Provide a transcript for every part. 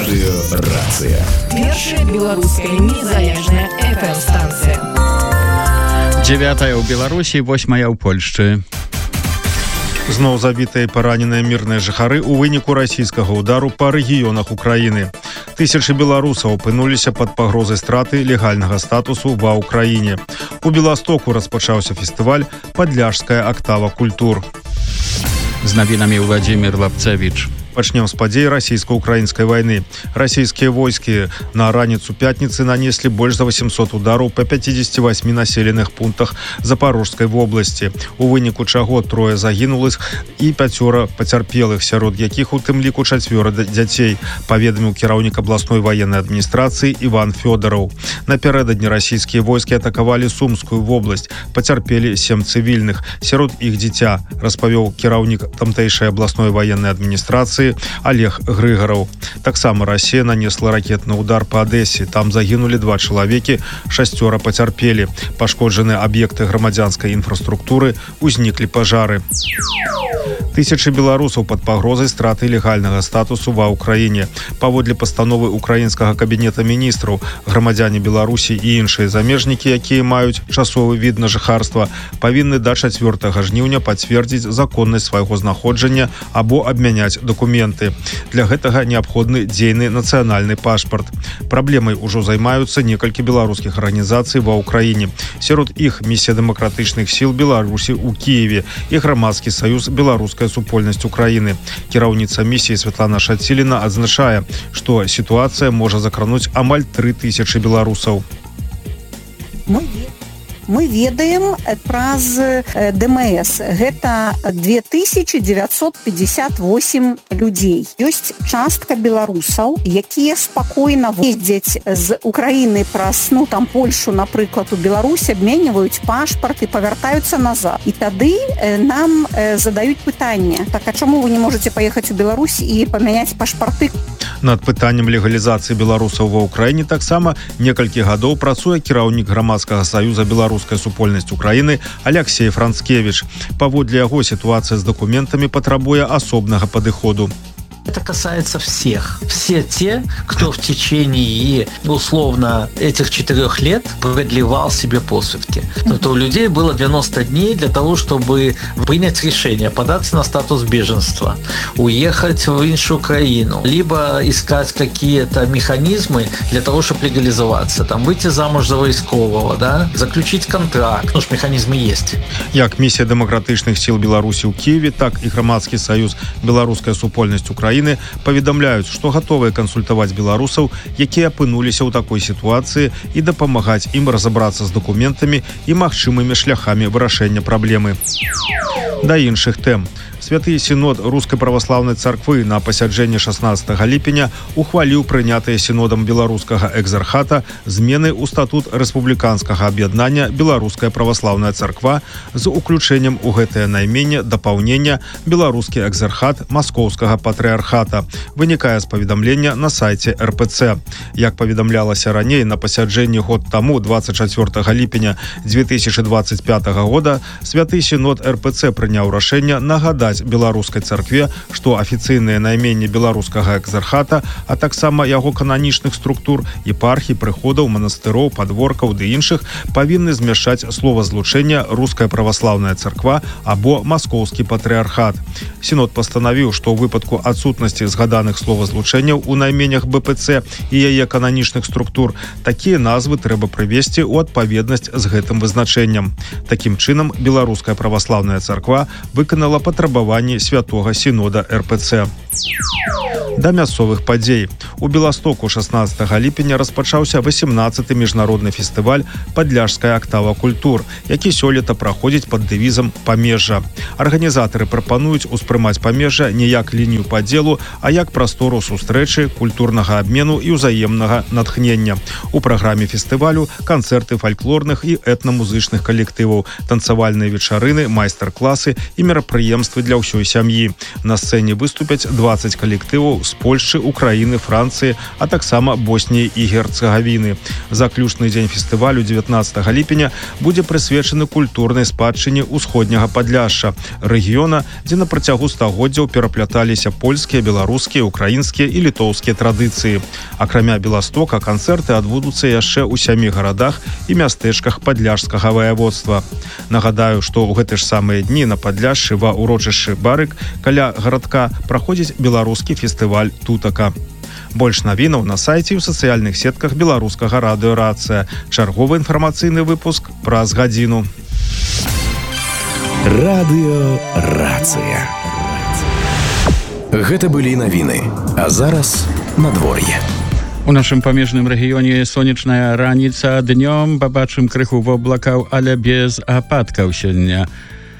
Радиорация. Першая беларуская незалежная FM-станция. 9 у Беларусі, 8 у Польшчы. Зноў забітыя і параненыя мірныя жыхары ў выніку расійскага ўдару па рэгіёнах Украіны. Тысячы беларусаў апынуліся пад пагрозай страты легальнага статусу ва ўкраіне. У Беластоку распачаўся фестываль «Падляшская актава культур». З навінамі Владзімір Лапцевіч. Пачнем з падзей расійска-украінскай вайны. Расійскія войскі на раніцу пятніцы нанеслі больш за 800 удараў па 58 населеных пунктах Запорожскай вобласці, у выніку чаго 3 загінулых і 5 пацярпелых, сярод якіх у тым ліку 4 дзяцей, паведаміў кіраўнік абласной ваеннай адміністрацыі Іван Фёдараў. Напярэдадні расійскія войскі атакавалі Сумскую вобласць, пацярпелі 7 цывільных, сярод іх дзіця, распавёў кіраўнік тамтэйшай абласной ваеннай адміністрацыі Олег Грыгараў. Таксама Расія нанесла ракетны удар па Адэсе. Там загінулі 2 чалавекі, 6 пацярпелі. Пашкоджаны аб'екты грамадзянскай інфраструктуры, узніклі пажары. Тысячы беларусаў пад пагрозай страты легальнага статусу ва ўкраіне. Паводле пастановы украінскага кабінета міністраў, грамадзяне Беларусі і іншыя замежнікі, якія маюць часовы від на жыхарства, павінны да 4 жніўня пацвердзіць законнасць свайго знаходжання або абмяняць дакументы. Для гэтага неабходны дзейны нацыянальны пашпарт. Праблемай ужо займаюцца некалькі беларускіх арганізацый ва ўкраіне. Сярод іх місія дэмакратычных сіл Беларусі ў Кіеве і грамадскі саюз «Беларуская супольнасць Украіны». Кіраўніца місіі Святлана Шаціліна адзначае, што сітуацыя можа закрануць амаль 3000 беларусаў. Мы ведаем праз ДМС. Гэта 2958 людзей. Ёсць частка беларусаў, якія спакойна ездзяць з Украіны праз, Польшу, напрыклад, у Беларусь, абменьваюць пашпарт і павяртаюцца назад. І тады нам задаюць пытанне: так, а чаму вы не можаце паехаць у Беларусь і памяняць пашпарты? Над пытаннем легалізацыі беларусаў ва ўкраіне таксама некалькі гадоў працуе кіраўнік грамадскага саюза «Беларуская супольнасць Украіны» Алексей Францкевич. Паводле яго сітуацыя з дакументамі патрабуе асобнага падыходу. Это касается всех. Все те, кто в течение, условно, этих 4 лет продлевал себе посвідки. То у людей было 90 дней для того, чтобы принять решение, податься на статус беженства, уехать в иншу краину, либо искать какие-то механизмы для того, чтобы легализоваться, выйти замуж за войскового, заключить контракт. Механизмы есть. Як місія дэмакратычных сіл Беларусі ў Киеве, так і грамадскі саюз «Беларуская супольнасць Украіны» паведамляюць, што гатовыя кансультаваць беларусаў, якія апынуліся ў такой сітуацыі, і дапамагаць ім разабрацца з дакументамі і магчымымі шляхамі вырашэння праблемы. Да іншых тэм. Святы сінод Рускай праваслаўнай царквы на пасяджэнні 16 ліпеня ухваліў прынятыя сінодам беларускага экзархата змены ў статут рэспубліканскага аб'яднання «Беларуская праваслаўная царква» з уключэннем у гэтае найменне дапаўнення «Беларускі экзархат Маскоўскага патрыархата». Вынікае з паведамлення на сайце РПЦ. Як паведамлялася раней, на пасяджэнні год таму, 24 ліпеня 2025 года, святы сінод РПЦ прыняў рашэнне нагадаць беларускай царкве, што афіцыйнае найменне беларускага экзархата, а таксама яго кананічных структур, епархій, прыходаў, манастыроў, падворкаў ды іншых павінны змяшчаць словазлучэнне «Руская праваслаўная царква» або «Маскоўскі патрыархат». Сінод пастанавіў, што ў выпадку адсутнасці згаданых словазлучэнняў у найменнях БПЦ і яе кананічных структур такія назвы трэба прывесці ў адпаведнасць з гэтым вызначэннем. Такім чынам, Беларуская праваслаўная царква выканала патрабаванні святога сінода РПЦ. Да мясцовых падзей. У Беластоку 16 ліпеня распачаўся 18-й міжнародны фестываль «Падляшская актава культур», які сёлета праходзіць пад дэвізам «Памежжа». Арганізатары прапануюць успрымаць Памежжа не як лінію падзелу, а як прастору сустрэчы, культурнага абмену і ўзаемнага натхнення. У праграме фестывалю канцэрты фальклорных і этнамузычных калектываў, танцавальныя вечарыны, майстар-класы і мерапрыемствы для ўсёй сям'і. На сцэне выступяць 20 калектываў з Польшчы, Украіны, Францыі, а таксама Босніі і Герцагавіны. Заключны дзень фестывалю 19 ліпеня будзе прысвечаны культурнай спадчыне ўсходняга Падляшша, рэгіёна, дзе на працягу стагоддзяў перапляталіся польскія, беларускія, украінскія і літоўскія традыцыі. Акрамя Беластока, канцэрты адбудуцца яшчэ ў 7 гарадах і мястэчках падляшскага ваяводства. Нагадаю, што ў гэты ж самыя дні на Падляшшы ва ўрочышчы Барык каля гарадка праходзіць беларускі фестываль Тутака. Больш навінаў на сайце і ў сацыяльных сетках беларускага радыё «Рацыя». Чарговы інфармацыйны выпуск праз гадзіну. Радыё «Рацыя». Гэта былі навіны, а зараз надвор'е. У нашым памежным рэгіёне сонечная раніца, днём пабачым крыху воблакаў, але без ападкаў сёння.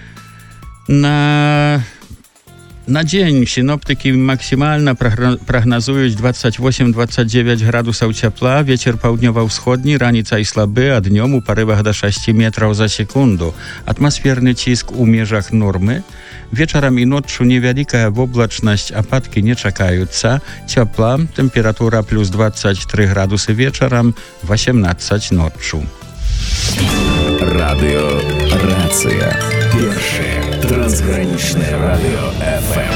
На дзень сіноптыкі максімальна прагназуюць 28-29 градусаў цяпла, вецер паўднёва-ўсходні, раніцай слабы, а днём у парывах да 6 метраў за секунду. Атмасферны ціск у межах нормы. Вечарам і ноччу невялікая воблачнасць, ападкі не чакаюцца. Цяпла, тэмпература плюс 23 градусы вечарам, 18 ноччу. Радыё «Рацыя». Першае трансгранічнае радыё FM.